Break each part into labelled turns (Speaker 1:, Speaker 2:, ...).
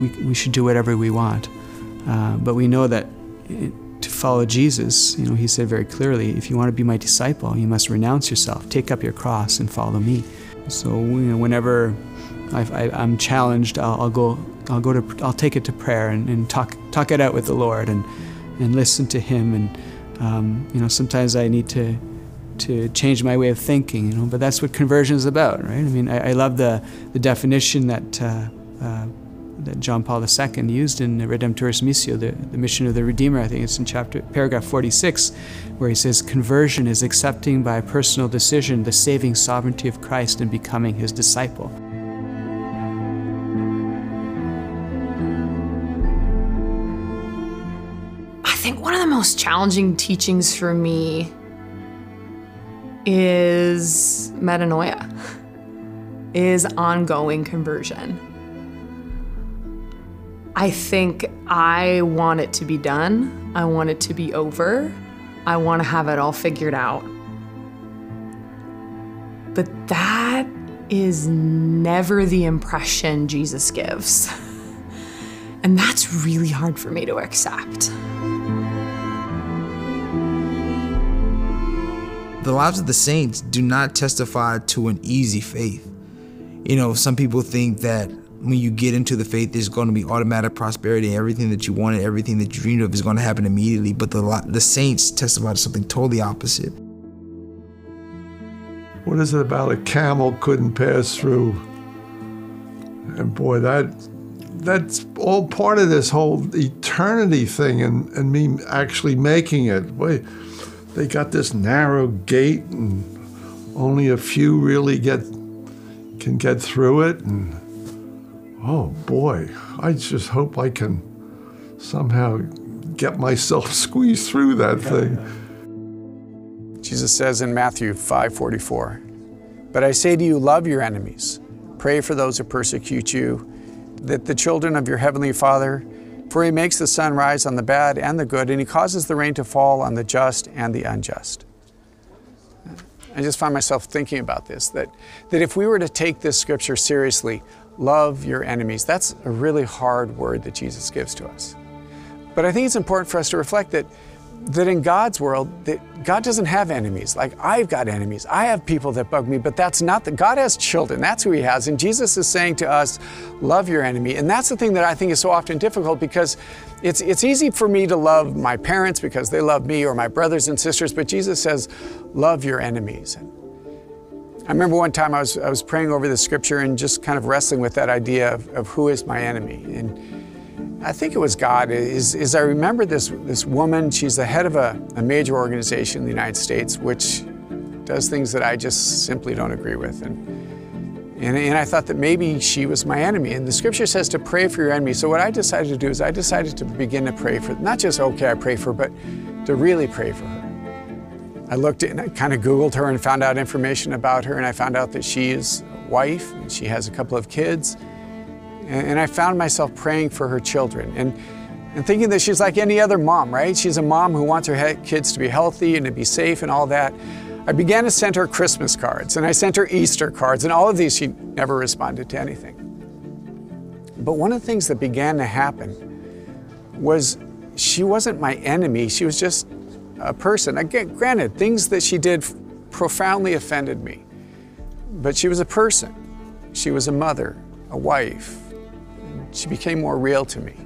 Speaker 1: We should do whatever we want. But we know that to follow Jesus, he said very clearly, if you want to be my disciple, you must renounce yourself, take up your cross and follow me. So whenever I'm challenged, I'll take it to prayer and talk it out with the Lord and listen to Him. And sometimes I need to change my way of thinking. But that's what conversion is about, right? I mean, I love the definition that John Paul II used in Redemptoris Missio, the mission of the Redeemer. I think it's in paragraph 46, where he says, conversion is accepting by a personal decision the saving sovereignty of Christ and becoming His disciple.
Speaker 2: I think one of the most challenging teachings for me is metanoia, is ongoing conversion. I think I want it to be done. I want it to be over. I want to have it all figured out. But that is never the impression Jesus gives. And that's really hard for me to accept.
Speaker 3: The lives of the saints do not testify to an easy faith. Some people think that when you get into the faith, there's going to be automatic prosperity, and everything that you wanted, everything that you dreamed of is going to happen immediately. But the saints testify to something totally opposite.
Speaker 4: What is it about a camel couldn't pass through? And boy, that's all part of this whole eternity thing and me actually making it. Boy, they got this narrow gate and only a few really can get through it. And oh boy, I just hope I can somehow get myself squeezed through that thing.
Speaker 5: Jesus says in Matthew 5:44, "But I say to you, love your enemies. Pray for those who persecute you, that the children of your heavenly Father, for He makes the sun rise on the bad and the good, and He causes the rain to fall on the just and the unjust." I just find myself thinking about this, that if we were to take this scripture seriously, love your enemies, that's a really hard word that Jesus gives to us. But I think it's important for us to reflect that in God's world, that God doesn't have enemies. Like, I've got enemies. I have people that bug me, but that's not God has children. That's who He has. And Jesus is saying to us, love your enemy. And that's the thing that I think is so often difficult, because it's easy for me to love my parents because they love me, or my brothers and sisters, but Jesus says, love your enemies. And I remember one time I was praying over the scripture and just kind of wrestling with that idea of who is my enemy. And I think it was God. I remember this woman. She's the head of a major organization in the United States, which does things that I just simply don't agree with. And I thought that maybe she was my enemy. And the scripture says to pray for your enemy. So what I decided to do is I decided to begin to pray for, not just, okay, I pray for her, but to really pray for her. I looked and I kind of Googled her and found out information about her, and I found out that she is a wife and she has a couple of kids. And I found myself praying for her children and thinking that she's like any other mom, right? She's a mom who wants her kids to be healthy and to be safe and all that. I began to send her Christmas cards, and I sent her Easter cards, and all of these, she never responded to anything. But one of the things that began to happen was she wasn't my enemy. She was just a person. Again, granted, things that she did profoundly offended me, but she was a person. She was a mother, a wife. She became more real to me.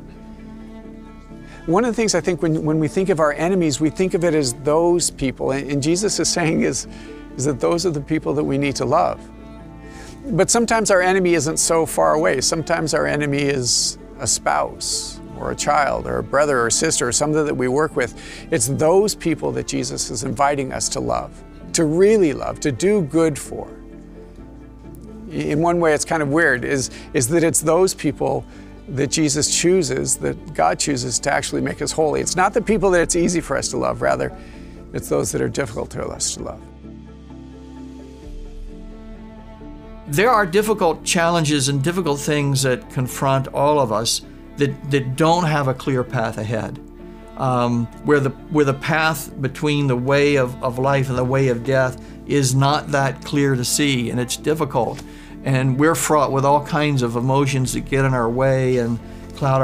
Speaker 5: One of the things I think when we think of our enemies, we think of it as those people, and Jesus is saying is that those are the people that we need to love. But sometimes our enemy isn't so far away. Sometimes our enemy is a spouse, or a child, or a brother or sister, or something that we work with. It's those people that Jesus is inviting us to love, to really love, to do good for. In one way, it's kind of weird, is that it's those people that Jesus chooses, that God chooses to actually make us holy. It's not the people that it's easy for us to love, rather, it's those that are difficult for us to love.
Speaker 6: There are difficult challenges and difficult things that confront all of us that don't have a clear path ahead. Where the path between the way of life and the way of death is not that clear to see, and it's difficult. And we're fraught with all kinds of emotions that get in our way, and cloud